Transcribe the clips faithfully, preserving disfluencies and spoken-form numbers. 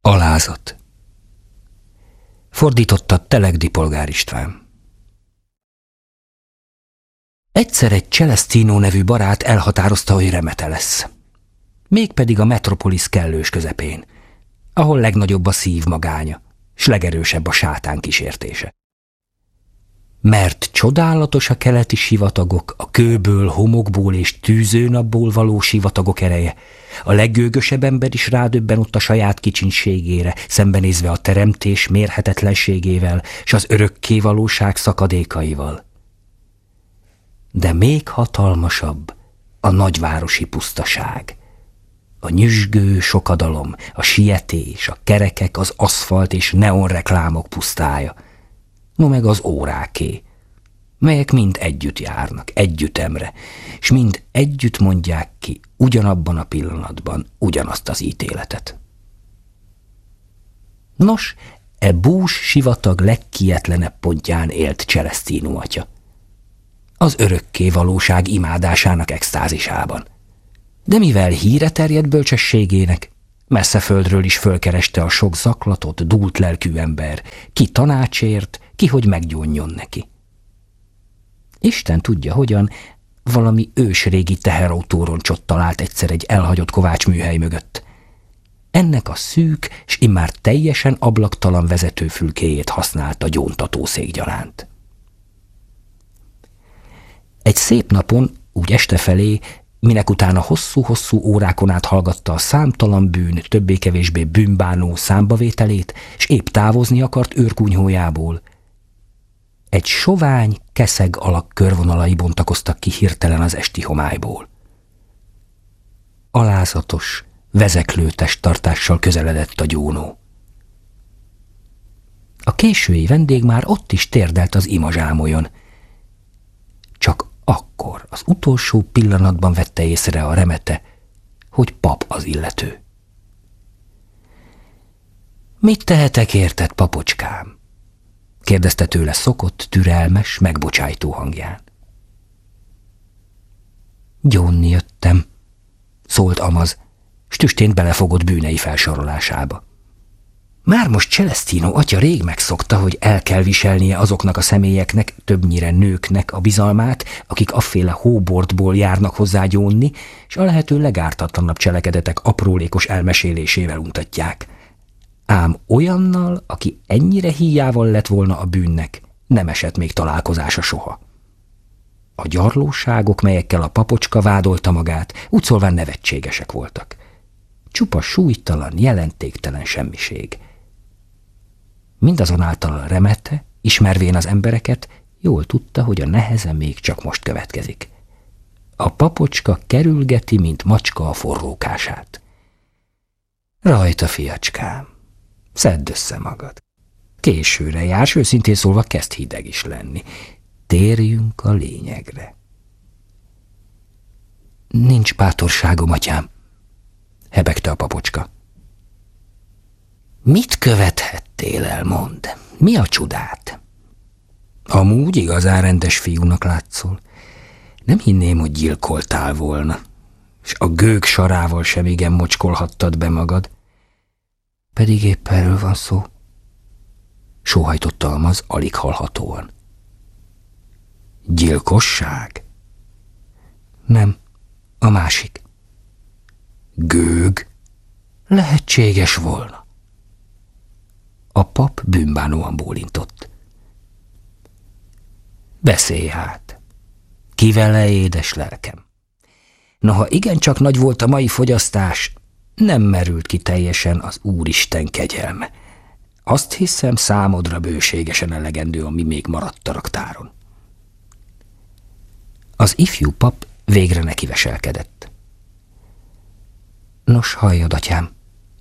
Alázat. Fordította Telegdi Polgár István. Egyszer egy Celestino nevű barát elhatározta, hogy remete lesz. Mégpedig a metropolis kellős közepén, ahol legnagyobb a szív magánya, s legerősebb a sátán kísértése. Mert csodálatos a keleti sivatagok, a kőből, homokból és tűzőnapból való sivatagok ereje, a leggőgösebb ember is rádöbben ott a saját kicsinségére, szembenézve a teremtés mérhetetlenségével s az örökké valóság szakadékaival. De még hatalmasabb a nagyvárosi pusztaság. A nyüzsgő sokadalom, a sietés, a kerekek, az aszfalt és neonreklámok pusztája, no meg az óráké, melyek mind együtt járnak, együttemre, s mind együtt mondják ki ugyanabban a pillanatban ugyanazt az ítéletet. Nos, e bús sivatag legkietlenebb pontján élt Celestino atya, az örökké valóság imádásának extázisában. De mivel híre terjedt bölcsességének, messze földről is fölkereste a sok zaklatott, dúlt lelkű ember, ki tanácsért, ki hogy meggyónjon neki. Isten tudja hogyan, valami ősrégi teherautóroncsot talált egyszer egy elhagyott kovácsműhely mögött. Ennek a szűk, s immár teljesen ablaktalan vezetőfülkéjét használta gyóntatószék gyalánt. Egy szép napon, úgy este felé, minek utána hosszú-hosszú órákon át hallgatta a számtalan bűn, többé-kevésbé bűnbánó számbavételét, s épp távozni akart őrkunyhójából, egy sovány, keszeg alak körvonalai bontakoztak ki hirtelen az esti homályból. Alázatos, vezeklő testtartással közeledett a gyónó. A késői vendég már ott is térdelt az imazsámolyon. Csak akkor, az utolsó pillanatban vette észre a remete, hogy pap az illető. Mit tehetek érted, papocskám? Kérdezte tőle szokott, türelmes, megbocsájtó hangján. Gyónni jöttem, szólt Amaz, s tüstént belefogott bűnei felsorolásába. Már most Celestino atya rég megszokta, hogy el kell viselnie azoknak a személyeknek, többnyire nőknek a bizalmát, akik afféle hóbortból járnak hozzá gyónni, és a lehető legártatlanabb cselekedetek aprólékos elmesélésével untatják. Ám olyannal, aki ennyire híjával lett volna a bűnnek, nem esett még találkozása soha. A gyarlóságok, melyekkel a papocska vádolta magát, úgy szólván nevetségesek voltak. Csupa súlytalan, jelentéktelen semmiség. Mindazonáltal a remete, ismervén az embereket, jól tudta, hogy a neheze még csak most következik. A papocska kerülgeti, mint macska a forrókását. Rajta, fiacskám, szedd össze magad. Későre jársz, őszintén szólva kezd hideg is lenni. Térjünk a lényegre. Nincs bátorságom, atyám, hebegte a papocska. Mit követhettél el, mondd? Mi a csodát? Amúgy igazán rendes fiúnak látszol. Nem hinném, hogy gyilkoltál volna, és a gőg sarával sem igen mocskolhattad be magad. Pedig épp erről van szó. Sóhajtotta Amaz alig hallhatóan. Gyilkosság? Nem, a másik. Gőg? Lehetséges volna. A pap bűnbánóan bólintott. Beszélj hát. Ki vele, édes lelkem? Noha igencsak nagy volt a mai fogyasztás, nem merült ki teljesen az Úristen kegyelme. Azt hiszem, számodra bőségesen elegendő, ami még maradt a raktáron. Az ifjú pap végre nekiveselkedett. Nos, halljad, atyám.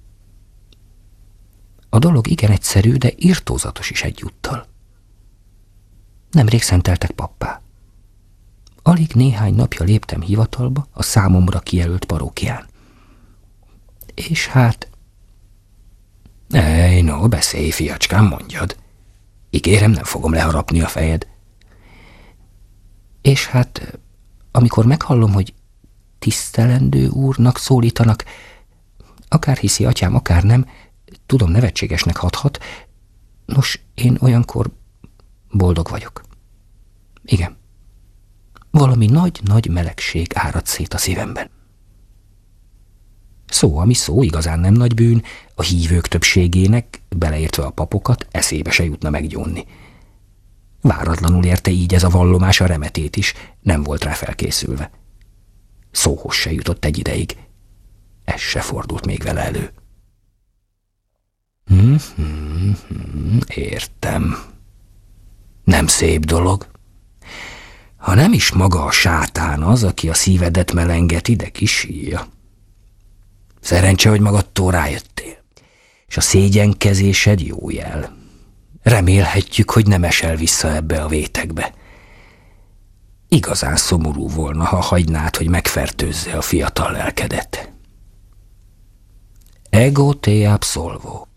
A dolog igen egyszerű, de irtózatos is egyúttal. Nemrég szenteltek pappá. Alig néhány napja léptem hivatalba a számomra kijelölt parókián. És hát... Ej, no, beszélj, fiacskám, mondjad. Ígérem, nem fogom leharapni a fejed. És hát, amikor meghallom, hogy tisztelendő úrnak szólítanak, akár hiszi atyám, akár nem, Tudom, nevetségesnek hathat. Nos, én olyankor boldog vagyok. Igen. Valami nagy-nagy melegség árad szét a szívemben. Szó, ami szó, igazán nem nagy bűn, a hívők többségének, beleértve a papokat, eszébe se jutna meggyónni. Váratlanul érte így ez a vallomás a remetét is, nem volt rá felkészülve. Szóhoz se jutott egy ideig. Ez se fordult még vele elő. Hmm, értem. Nem szép dolog. Ha nem is maga a sátán az, aki a szívedet melengeti, de kisíja. Szerencse, hogy magadtól rájöttél. És a szégyenkezésed jó jel. Remélhetjük, hogy nem esel vissza ebbe a vétekbe. Igazán szomorú volna, ha hagynád, hogy megfertőzze a fiatal lelkedet. Ego te absolvo.